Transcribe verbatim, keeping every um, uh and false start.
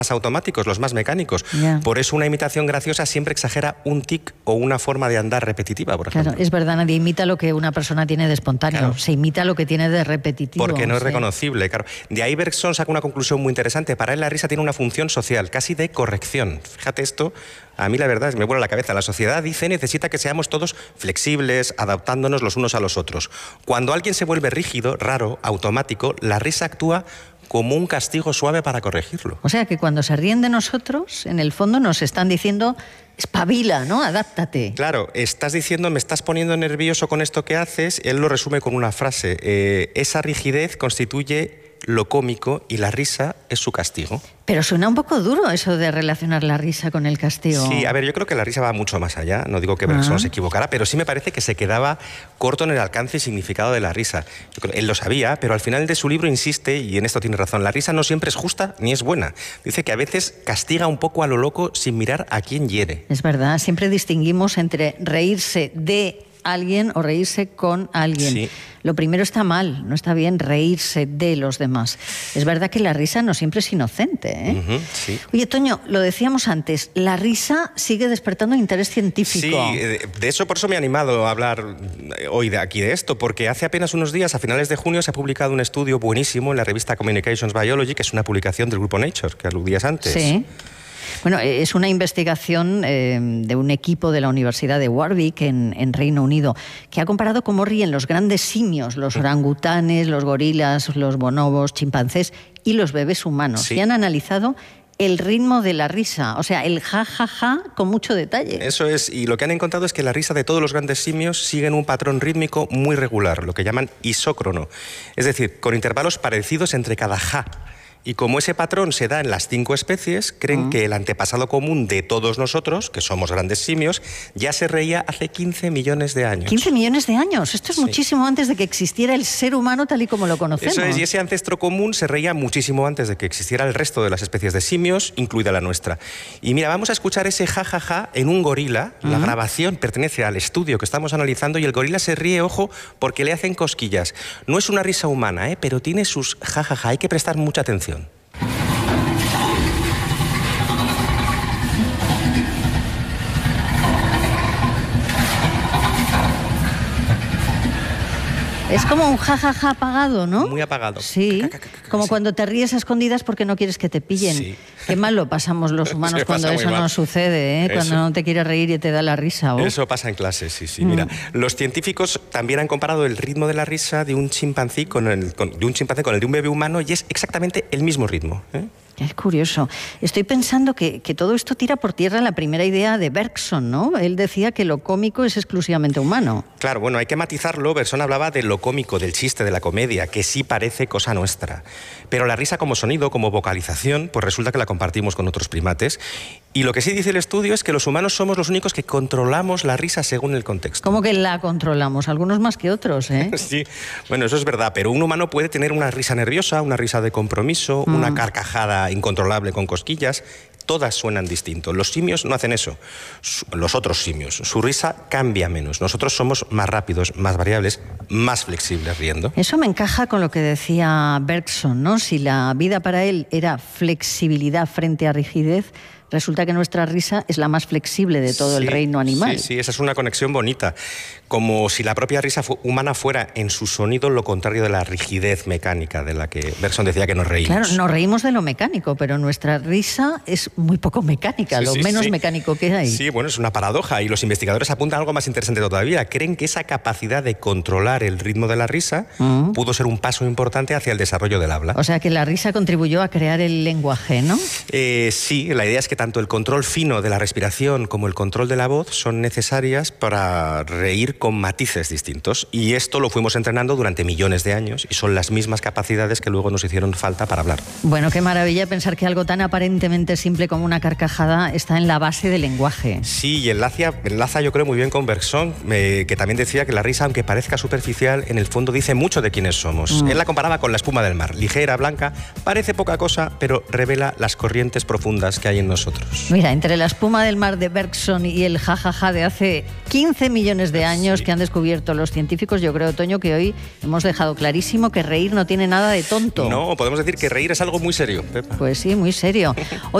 automáticos, los más mecánicos. Yeah. Por eso una imitación graciosa siempre exagera un tic o una forma de andar repetitiva, por ejemplo. Claro, es verdad, nadie imita lo que una persona tiene de espontáneo, claro. Se imita lo que tiene de repetitivo. Porque no es sí. reconocible, claro. De ahí Bergson saca una conclusión muy interesante. Para él la risa tiene una función social, casi de corrección. Fíjate esto, a mí la verdad me vuela la cabeza. La sociedad, dice, necesita que seamos todos flexibles, adaptándonos los unos a los otros. Cuando alguien se vuelve rígido, raro, automático, la risa actúa como un castigo suave para corregirlo. O sea que cuando se ríen de nosotros, en el fondo nos están diciendo, espabila, ¿no? Adáptate. Claro, estás diciendo, me estás poniendo nervioso con esto que haces. Él lo resume con una frase. Eh, esa rigidez constituye lo cómico y la risa es su castigo. Pero suena un poco duro eso de relacionar la risa con el castigo. Sí, a ver, yo creo que la risa va mucho más allá. No digo que Bergson ah. se equivocara, pero sí me parece que se quedaba corto en el alcance y significado de la risa. Yo creo, él lo sabía, pero al final de su libro insiste, y en esto tiene razón, la risa no siempre es justa ni es buena. Dice que a veces castiga un poco a lo loco sin mirar a quién hiere. Es verdad, siempre distinguimos entre reírse de alguien o reírse con alguien. Sí. Lo primero está mal, no está bien reírse de los demás. Es verdad que la risa no siempre es inocente, ¿eh? Uh-huh, sí. Oye, Toño, lo decíamos antes, la risa sigue despertando interés científico. Sí, de eso por eso me he animado a hablar hoy de aquí de esto, porque hace apenas unos días, a finales de junio, se ha publicado un estudio buenísimo en la revista Communications Biology, que es una publicación del grupo Nature, que aludías antes. Sí. Bueno, es una investigación eh, de un equipo de la Universidad de Warwick en, en Reino Unido que ha comparado cómo ríen los grandes simios, los orangutanes, los gorilas, los bonobos, chimpancés y los bebés humanos. Sí. Y han analizado el ritmo de la risa, o sea, el ja, ja, ja, con mucho detalle. Eso es, y lo que han encontrado es que la risa de todos los grandes simios siguen un patrón rítmico muy regular, lo que llaman isócrono, es decir, con intervalos parecidos entre cada ja. Y como ese patrón se da en las cinco especies, creen uh-huh. que el antepasado común de todos nosotros, que somos grandes simios, ya se reía hace quince millones de años. ¿quince millones de años? Esto es sí. muchísimo antes de que existiera el ser humano tal y como lo conocemos. Eso es, y ese ancestro común se reía muchísimo antes de que existiera el resto de las especies de simios, incluida la nuestra. Y mira, vamos a escuchar ese jajaja ja, ja en un gorila. Uh-huh. La grabación pertenece al estudio que estamos analizando y el gorila se ríe, ojo, porque le hacen cosquillas. No es una risa humana, ¿eh? Pero tiene sus jajaja, ja, ja. Hay que prestar mucha atención. Es como un jajaja ja, ja apagado, ¿no? Muy apagado. Sí, como cuando te ríes a escondidas porque no quieres que te pillen. Sí. Qué mal lo pasamos los humanos cuando eso no sucede, ¿eh? Eso. Cuando no te quieres reír y te da la risa. ¿o? Eso pasa en clase, sí, sí. Mm. Mira, los científicos también han comparado el ritmo de la risa de un chimpancé con el, con, de un chimpancé con el de un bebé humano y es exactamente el mismo ritmo, ¿eh? Es curioso. Estoy pensando que, que todo esto tira por tierra la primera idea de Bergson, ¿no? Él decía que lo cómico es exclusivamente humano. Claro, bueno, hay que matizarlo. Bergson hablaba de lo cómico, del chiste, de la comedia, que sí parece cosa nuestra. Pero la risa como sonido, como vocalización, pues resulta que la compartimos con otros primates. Y lo que sí dice el estudio es que los humanos somos los únicos que controlamos la risa según el contexto. ¿Cómo que la controlamos? Algunos más que otros, ¿eh? Sí, bueno, eso es verdad, pero un humano puede tener una risa nerviosa, una risa de compromiso, mm. una carcajada incontrolable con cosquillas. Todas suenan distinto. Los simios no hacen eso. Los otros simios. Su risa cambia menos. Nosotros somos más rápidos, más variables, más flexibles riendo. Eso me encaja con lo que decía Bergson, ¿no? Si la vida para él era flexibilidad frente a rigidez, resulta que nuestra risa es la más flexible de todo sí, el reino animal. Sí, sí, esa es una conexión bonita. Como si la propia risa humana fuera en su sonido lo contrario de la rigidez mecánica de la que Bergson decía que nos reímos. Claro, nos reímos de lo mecánico, pero nuestra risa es muy poco mecánica, sí, lo sí, menos sí. mecánico que hay. Sí, bueno, es una paradoja y los investigadores apuntan a algo más interesante todavía. Creen que esa capacidad de controlar el ritmo de la risa uh-huh. pudo ser un paso importante hacia el desarrollo del habla. O sea que la risa contribuyó a crear el lenguaje, ¿no? Eh, sí, la idea es que tanto el control fino de la respiración como el control de la voz son necesarias para reír con matices distintos. Y esto lo fuimos entrenando durante millones de años y son las mismas capacidades que luego nos hicieron falta para hablar. Bueno, qué maravilla pensar que algo tan aparentemente simple como una carcajada está en la base del lenguaje. Sí, y enlaza, enlaza yo creo muy bien con Bergson, eh, que también decía que la risa, aunque parezca superficial, en el fondo dice mucho de quiénes somos. Mm. Él la comparaba con la espuma del mar, ligera, blanca, parece poca cosa, pero revela las corrientes corrientes profundas que hay en nosotros. Mira, entre la espuma del mar de Bergson y el jajaja de hace quince millones de años sí. que han descubierto los científicos, yo creo, Toño, que hoy hemos dejado clarísimo que reír no tiene nada de tonto. No, podemos decir que reír es algo muy serio, Pepa. Pues sí, muy serio. Hoy